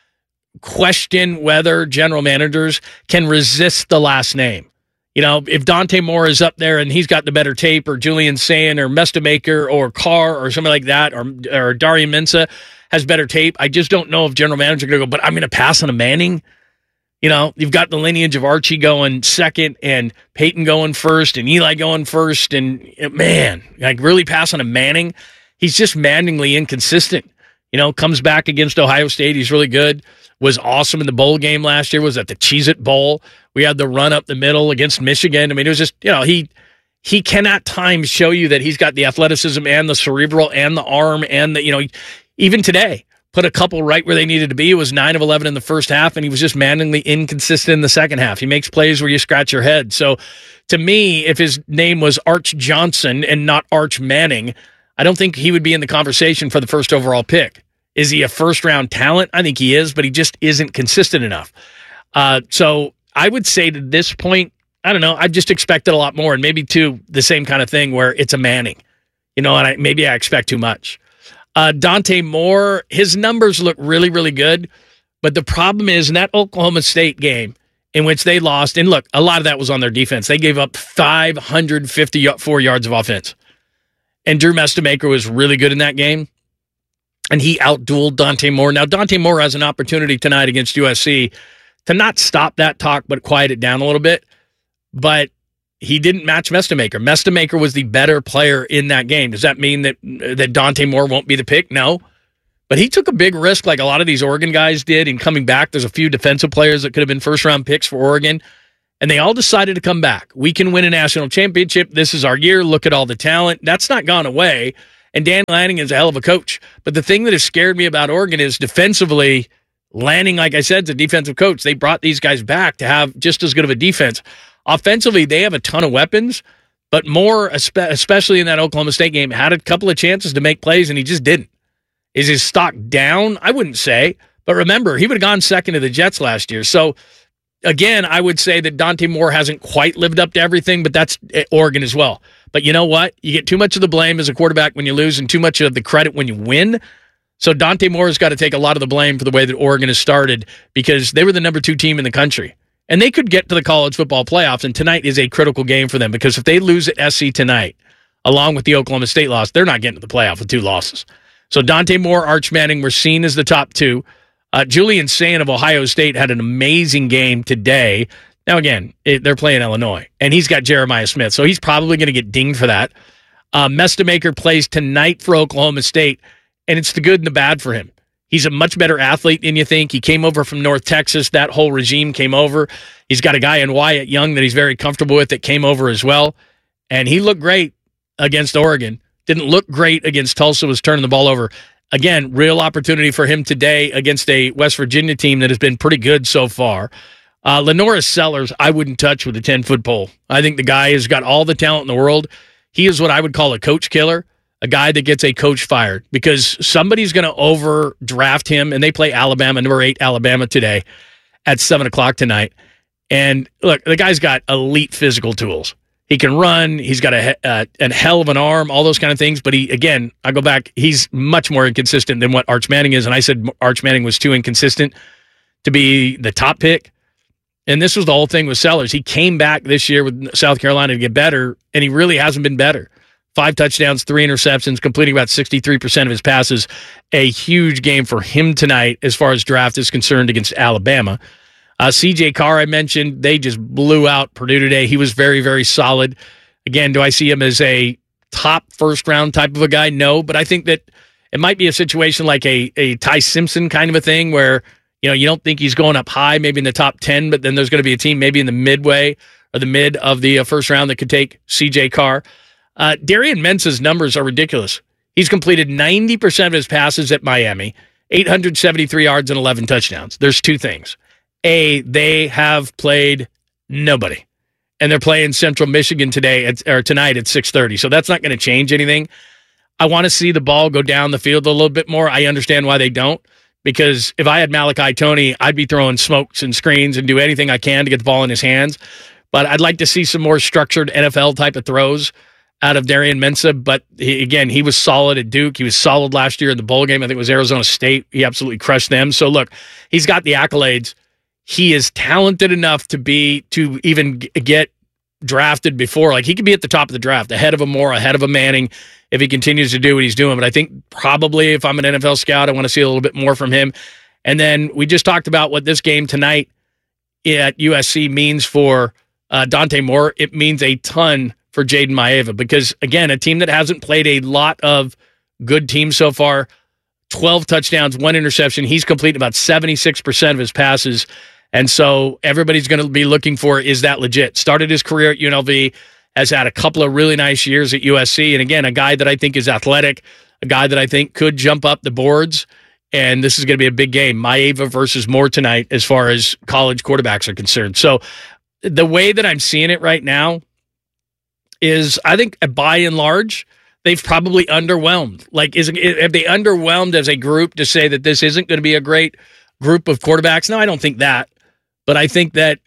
question whether general managers can resist the last name. You know, if Dante Moore is up there and he's got the better tape, or Julian Sayin or Mestamaker or Carr or something like that, or or Darian Mensah has better tape, I just don't know if general manager going to go, but I'm going to pass on a Manning. You know, you've got the lineage of Archie going second and Peyton going first and Eli going first. And, man, like really pass on a Manning. He's just maddeningly inconsistent. You know, comes back against Ohio State. He's really good. Was awesome in the bowl game last year. Was at the Cheez-It Bowl. We had the run up the middle against Michigan. I mean, it was just, you know, he he can at times show you that he's got the athleticism and the cerebral and the arm and the, you know, even today, put a couple right where they needed to be. It was nine of eleven in the first half, and he was just maddeningly inconsistent in the second half. He makes plays where you scratch your head. So to me, if his name was Arch Johnson and not Arch Manning, I don't think he would be in the conversation for the first overall pick. Is he a first-round talent? I think he is, but he just isn't consistent enough. Uh, so I would say to this point, I don't know, I just expected a lot more, and maybe, too, the same kind of thing where it's a Manning. You know, and I, maybe I expect too much. Uh, Dante Moore, his numbers look really, really good, but the problem is in that Oklahoma State game in which they lost, and look, a lot of that was on their defense. They gave up five hundred fifty-four yards of offense, and Drew Mestamaker was really good in that game, and he outdueled Dante Moore. Now, Dante Moore has an opportunity tonight against U S C to not stop that talk, but quiet it down a little bit, but he didn't match Mestamaker. Mestamaker was the better player in that game. Does that mean that that Dante Moore won't be the pick? No. But he took a big risk like a lot of these Oregon guys did in coming back. There's a few defensive players that could have been first-round picks for Oregon, and they all decided to come back. We can win a national championship. This is our year. Look at all the talent. That's not gone away, and Dan Lanning is a hell of a coach. But the thing that has scared me about Oregon is defensively, Lanning, like I said, is a defensive coach. They brought these guys back to have just as good of a defense. Offensively, they have a ton of weapons, but Moore, especially in that Oklahoma State game, had a couple of chances to make plays, and he just didn't. Is his stock down? I wouldn't say. But remember, he would have gone second to the Jets last year. So, again, I would say that Dante Moore hasn't quite lived up to everything, but that's Oregon as well. But you know what? You get too much of the blame as a quarterback when you lose and too much of the credit when you win. So Dante Moore has got to take a lot of the blame for the way that Oregon has started because they were the number two team in the country. And they could get to the college football playoffs, and tonight is a critical game for them because if they lose at S C tonight, along with the Oklahoma State loss, they're not getting to the playoff with two losses. So Dante Moore, Arch Manning were seen as the top two. Uh, Julian Sayin of Ohio State had an amazing game today. Now, again, it, they're playing Illinois, and he's got Jeremiah Smith, so he's probably going to get dinged for that. Uh, Mestamaker plays tonight for Oklahoma State, and it's the good and the bad for him. He's a much better athlete than you think. He came over from North Texas. That whole regime came over. He's got a guy in Wyatt Young that he's very comfortable with that came over as well, and he looked great against Oregon. Didn't look great against Tulsa, was turning the ball over. Again, real opportunity for him today against a West Virginia team that has been pretty good so far. Uh, Lenoris Sellers, I wouldn't touch with a ten-foot pole. I think the guy has got all the talent in the world. He is what I would call a coach killer, a guy that gets a coach fired because somebody's going to overdraft him, and they play Alabama, number eight Alabama today at seven o'clock tonight. And look, the guy's got elite physical tools. He can run. He's got a, uh, a hell of an arm, all those kind of things. But he, again, I go back, he's much more inconsistent than what Arch Manning is. And I said Arch Manning was too inconsistent to be the top pick. And this was the whole thing with Sellers. He came back this year with South Carolina to get better, and he really hasn't been better. Five touchdowns, three interceptions, completing about sixty-three percent of his passes. A huge game for him tonight as far as draft is concerned against Alabama. Uh, C J Carr, I mentioned, they just blew out Purdue today. He was very, very solid. Again, do I see him as a top first-round type of a guy? No, but I think that it might be a situation like a, a Ty Simpson kind of a thing where, you know, you don't think he's going up high, maybe in the top ten, but then there's going to be a team maybe in the midway or the mid of the uh, first round that could take C J Carr. Uh, Darian Mensa's numbers are ridiculous. He's completed ninety percent of his passes at Miami, eight hundred seventy-three yards and eleven touchdowns. There's two things. A, they have played nobody, and they're playing Central Michigan today at, or tonight at six thirty, so that's not going to change anything. I want to see the ball go down the field a little bit more. I understand why they don't, because if I had Malachi Toney, I'd be throwing smokes and screens and do anything I can to get the ball in his hands, but I'd like to see some more structured N F L type of throws out of Darian Mensa. But he, again, he was solid at Duke. He was solid last year in the bowl game. I think it was Arizona State. He absolutely crushed them. So look, he's got the accolades. He is talented enough to be to even g- get drafted before. Like, he could be at the top of the draft, ahead of a Moore, ahead of a Manning, if he continues to do what he's doing. But I think probably if I'm an N F L scout, I want to see a little bit more from him. And then we just talked about what this game tonight at U S C means for uh, Dante Moore. It means a ton for Jaden Maeva because, again, a team that hasn't played a lot of good teams so far, twelve touchdowns, one interception. He's completed about seventy-six percent of his passes. And so everybody's going to be looking for, is that legit? Started his career at U N L V, has had a couple of really nice years at U S C. And again, a guy that I think is athletic, a guy that I think could jump up the boards. And this is going to be a big game. Maeva versus Moore tonight as far as college quarterbacks are concerned. So the way that I'm seeing it right now is I think by and large, they've probably underwhelmed. Like, is have they underwhelmed as a group to say that this isn't going to be a great group of quarterbacks? No, I don't think that. But I think that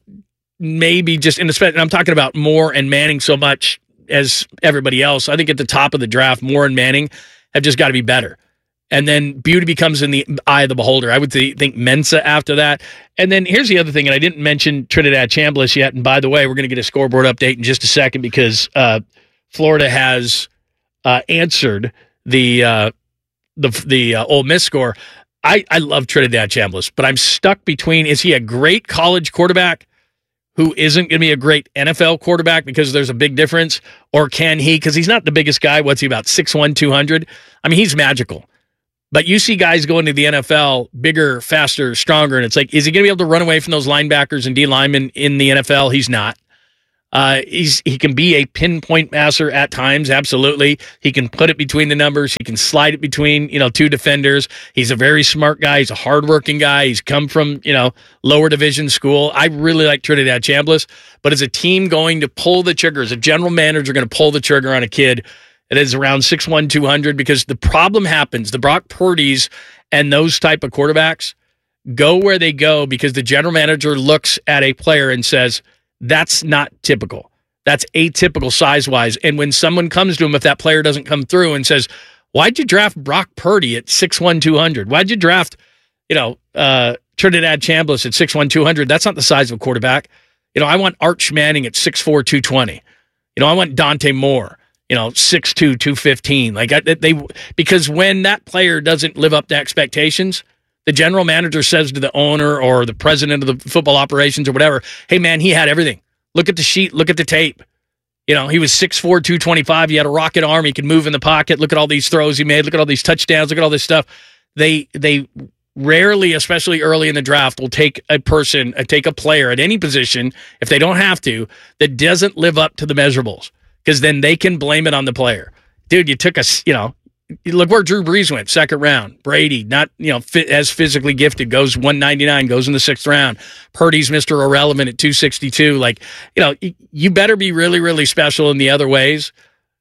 maybe just in the spec, and I'm talking about Moore and Manning so much as everybody else. I think at the top of the draft, Moore and Manning have just got to be better. And then beauty becomes in the eye of the beholder. I would th- think Mensa after that. And then here's the other thing, and I didn't mention Trinidad Chambliss yet. And by the way, we're going to get a scoreboard update in just a second because uh, Florida has uh, answered the uh, the the uh, Ole Miss score. I, I love Trinidad Chambliss, but I'm stuck between, is he a great college quarterback who isn't going to be a great N F L quarterback because there's a big difference, or can he, because he's not the biggest guy, what's he, about six one, two hundred? I mean, he's magical. But you see guys going to the N F L, bigger, faster, stronger, and it's like, is he going to be able to run away from those linebackers and D linemen in the N F L? He's not. Uh, he's he can be a pinpoint passer at times, absolutely. He can put it between the numbers. He can slide it between, you know, two defenders. He's a very smart guy. He's a hardworking guy. He's come from, you know, lower division school. I really like Trinidad Chambliss, but as a team going to pull the trigger, as a general manager going to pull the trigger on a kid that is around six one, two hundred, because the problem happens, the Brock Purdy's and those type of quarterbacks go where they go because the general manager looks at a player and says, that's not typical. That's atypical size-wise. And when someone comes to him, if that player doesn't come through and says, why'd you draft Brock Purdy at six one, two hundred? Why'd you draft, you know, uh, Trinidad Chambliss at six one, two hundred? That's not the size of a quarterback. You know, I want Arch Manning at six four, two twenty. You know, I want Dante Moore, you know, six two, two fifteen. Like I, they, because when that player doesn't live up to expectations, the general manager says to the owner or the president of the football operations or whatever, hey, man, he had everything. Look at the sheet. Look at the tape. You know, he was six four, two twenty-five. He had a rocket arm. He could move in the pocket. Look at all these throws he made. Look at all these touchdowns. Look at all this stuff. They they rarely, especially early in the draft, will take a person, uh, take a player at any position, if they don't have to, that doesn't live up to the measurables, because then they can blame it on the player. Dude, you took a, you know, look where Drew Brees went, second round. Brady, not, you know, fit, as physically gifted, goes one ninety-nine, goes in the sixth round. Purdy's Mister Irrelevant at two sixty-two. Like, you know, you better be really, really special in the other ways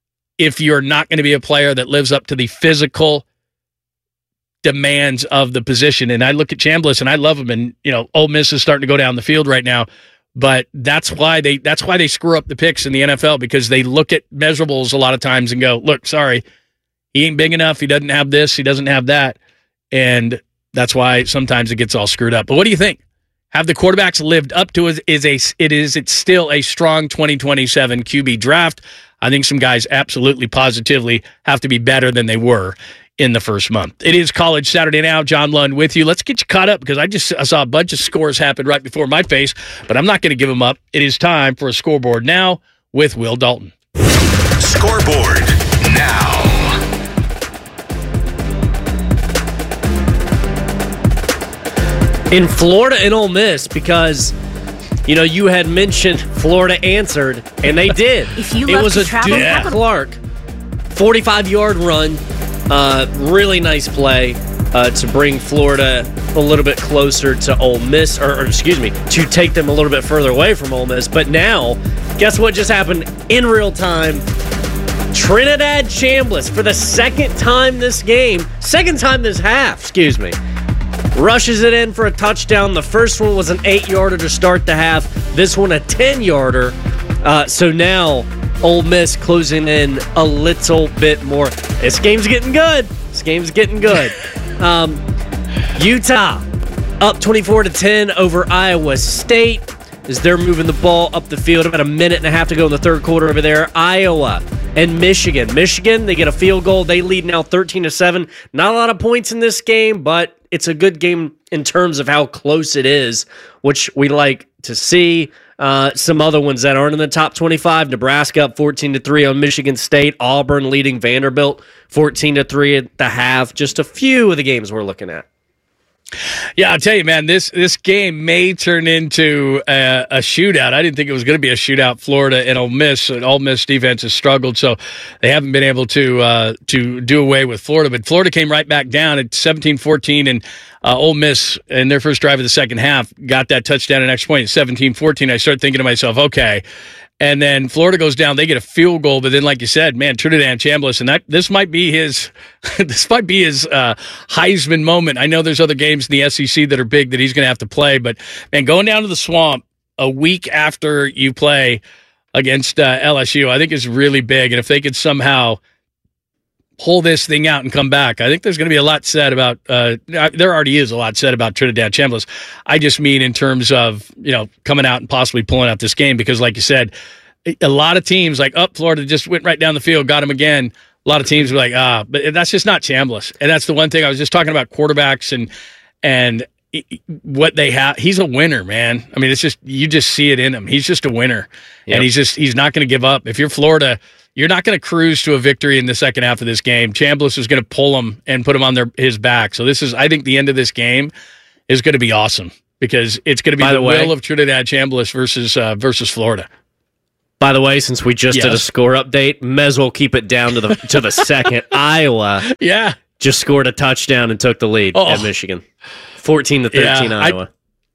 if you're not going to be a player that lives up to the physical demands of the position. And I look at Chambliss and I love him, and, you know, Ole Miss is starting to go down the field right now. But that's why they that's why they screw up the picks in the N F L, because they look at measurables a lot of times and go, look, sorry, he ain't big enough. He doesn't have this. He doesn't have that. And that's why sometimes it gets all screwed up. But what do you think? Have the quarterbacks lived up to it? Is a it is it's still a strong twenty twenty-seven Q B draft. I think some guys absolutely positively have to be better than they were in the first month. It is College Saturday now. John Lund with you. Let's get you caught up, because I just I saw a bunch of scores happen right before my face, but I'm not going to give them up. It is time for a scoreboard now with Will Dalton. Scoreboard now. In Florida and Ole Miss, because, you know, you had mentioned Florida answered, and they did. If you it love was to a travel, Duke yeah. Clark forty-five-yard run. Uh, really nice play uh, to bring Florida a little bit closer to Ole Miss, or, or excuse me, to take them a little bit further away from Ole Miss. But now, guess what just happened in real time? Trinidad Chambliss, for the second time this game, second time this half, excuse me, rushes it in for a touchdown. The first one was an eight-yarder to start the half. This one a ten-yarder. Uh, so now Ole Miss closing in a little bit more. This game's getting good. This game's getting good. Um, Utah up twenty-four to ten over Iowa State as they're moving the ball up the field. About a minute and a half to go in the third quarter over there. Iowa and Michigan. Michigan, they get a field goal. They lead now thirteen to seven. Not a lot of points in this game, but it's a good game in terms of how close it is, which we like to see. Uh, some other ones that aren't in the top twenty-five. Nebraska up fourteen to three on Michigan State. Auburn leading Vanderbilt fourteen to three at the half. Just a few of the games we're looking at. Yeah, I'll tell you, man, this this game may turn into a, a shootout. I didn't think it was going to be a shootout. Florida and Ole Miss, and Ole Miss defense has struggled, so they haven't been able to uh, to do away with Florida. But Florida came right back down at seventeen fourteen, and uh, Ole Miss, in their first drive of the second half, got that touchdown and next point at seventeen fourteen. I started thinking to myself, okay. And then Florida goes down. They get a field goal, but then, like you said, man, Trinidad Chambliss, and that this might be his, this might be his uh, Heisman moment. I know there's other games in the S E C that are big that he's going to have to play, but man, going down to the Swamp a week after you play against uh, L S U, I think is really big. And if they could somehow pull this thing out and come back, I think there's going to be a lot said about, uh, there already is a lot said about Trinidad Chambliss. I just mean in terms of, you know, coming out and possibly pulling out this game, because like you said, a lot of teams like up oh, Florida just went right down the field, got him again. A lot of teams were like, ah, but that's just not Chambliss. And that's the one thing I was just talking about quarterbacks and, and what they have. He's a winner, man. I mean, it's just, you just see it in him. He's just a winner. Yep. And he's just, he's not going to give up. If you're Florida, you're not going to cruise to a victory in the second half of this game. Chambliss is going to pull him and put him on their his back. So this is, I think, the end of this game is going to be awesome, because it's going to be By the, the way, will of Trinidad Chambliss versus uh, versus Florida. By the way, since we just yes. did a score update, may as well keep it down to the to the second. Iowa, yeah, just scored a touchdown and took the lead oh. at Michigan, fourteen to thirteen. Yeah, Iowa. I,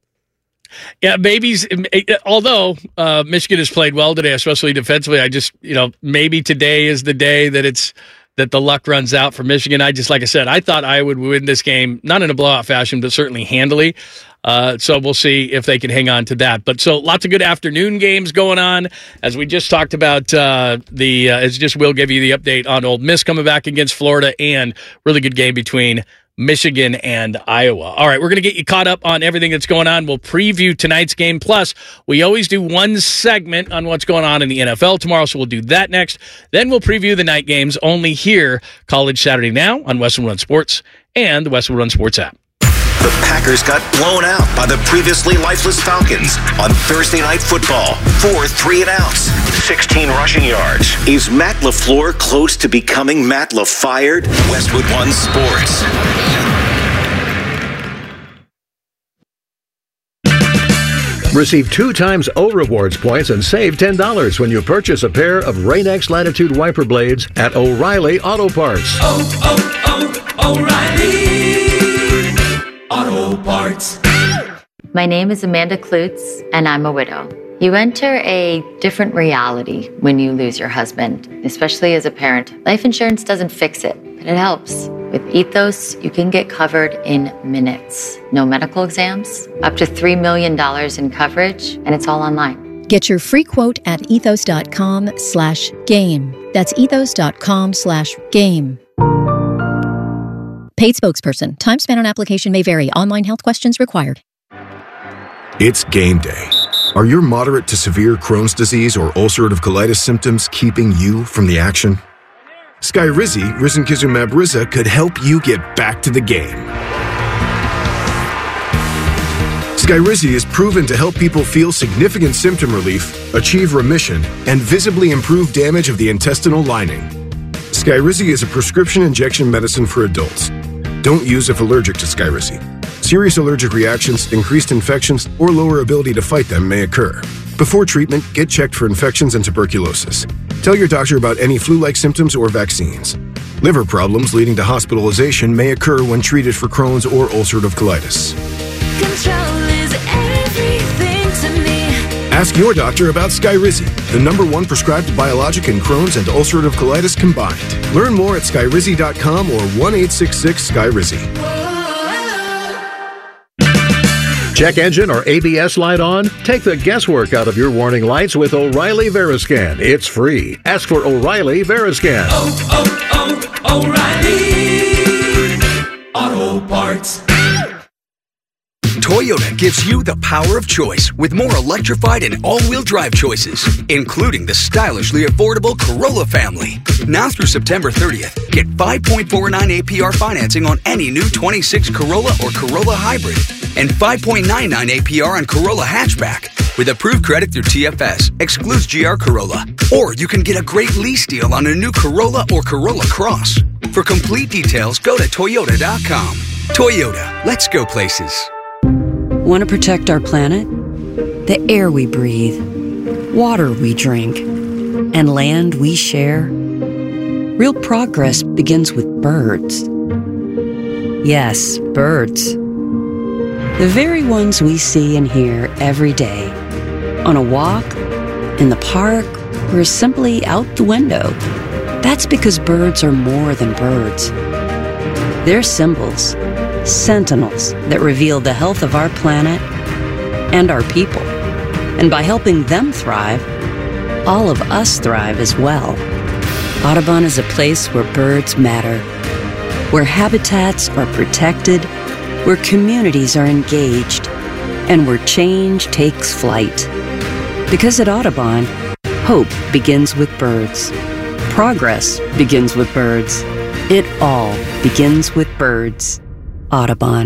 Yeah, babies. Although uh, Michigan has played well today, especially defensively, I just, you know, maybe today is the day that it's that the luck runs out for Michigan. I just, like I said, I thought I would win this game, not in a blowout fashion, but certainly handily. Uh, so we'll see if they can hang on to that. But so lots of good afternoon games going on, as we just talked about. Uh, the uh, as just will give you the update on Ole Miss coming back against Florida, and really good game between Michigan and Iowa. All right, we're going to get you caught up on everything that's going on. We'll preview tonight's game. Plus, we always do one segment on what's going on in the N F L tomorrow, so we'll do that next. Then we'll preview the night games only here, College Saturday Now on Westwood One Sports and the Westwood One Sports app. The Packers got blown out by the previously lifeless Falcons on Thursday Night Football. Four three and outs, sixteen rushing yards. Is Matt LaFleur close to becoming Matt LaFired? Westwood One Sports. Receive two times O Rewards points and save ten dollars when you purchase a pair of Rain-X Latitude wiper blades at O'Reilly Auto Parts. Oh, oh, O'Reilly Auto Parts. My name is Amanda Klutz, and I'm a widow. You enter a different reality when you lose your husband, especially as a parent. Life insurance doesn't fix it, but it helps. With Ethos, you can get covered in minutes. No medical exams, up to three million dollars in coverage, and it's all online. Get your free quote at ethos.com slash game. That's ethos.com slash game. Paid spokesperson. Time spent on application may vary. Online health questions required. It's game day. Are your moderate to severe Crohn's disease or ulcerative colitis symptoms keeping you from the action? Skyrizi, risankizumab Riza, could help you get back to the game. Skyrizi is proven to help people feel significant symptom relief, achieve remission, and visibly improve damage of the intestinal lining. Skyrizi is a prescription injection medicine for adults. Don't use if allergic to Skyrizi. Serious allergic reactions, increased infections, or lower ability to fight them may occur. Before treatment, get checked for infections and tuberculosis. Tell your doctor about any flu-like symptoms or vaccines. Liver problems leading to hospitalization may occur when treated for Crohn's or ulcerative colitis. Control is everything to me. Ask your doctor about Skyrizi, the number one prescribed biologic in Crohn's and ulcerative colitis combined. Learn more at skyrizi dot com or one eight six six Skyrizi. Check engine or A B S light on? Take the guesswork out of your warning lights with O'Reilly Veriscan. It's free. Ask for O'Reilly Veriscan. Oh, oh, oh, O'Reilly Auto Parts. Toyota gives you the power of choice with more electrified and all-wheel drive choices, including the stylishly affordable Corolla family. Now through September thirtieth, get five point four nine A P R financing on any new twenty-six Corolla or Corolla Hybrid and five point nine nine A P R on Corolla Hatchback. With approved credit through T F S, excludes G R Corolla. Or you can get a great lease deal on a new Corolla or Corolla Cross. For complete details, go to toyota dot com. Toyota, let's go places. Want to protect our planet? The air we breathe, water we drink, and land we share? Real progress begins with birds. Yes, birds. The very ones we see and hear every day. On a walk, in the park, or simply out the window. That's because birds are more than birds. They're symbols, sentinels that reveal the health of our planet and our people. And by helping them thrive, all of us thrive as well. Audubon is a place where birds matter, where habitats are protected, where communities are engaged, and where change takes flight. Because at Audubon, hope begins with birds. Progress begins with birds. It all begins with birds. Audubon.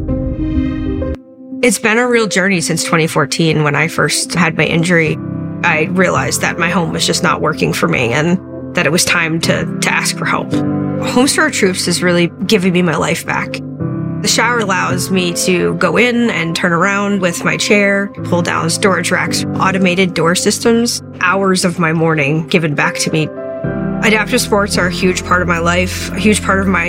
It's been a real journey since twenty fourteen when I first had my injury. I realized that my home was just not working for me and that it was time to, to ask for help. Homes for Our Troops is really giving me my life back. The shower allows me to go in and turn around with my chair, pull down storage racks, automated door systems, hours of my morning given back to me. Adaptive sports are a huge part of my life, a huge part of my